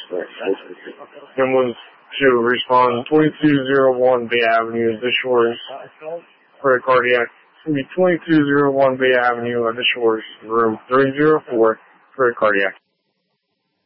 And was to respond 2201 Bay Avenue at the Shores for a cardiac. It's going to be 2201 Bay Avenue at the Shores, room 304 for a cardiac.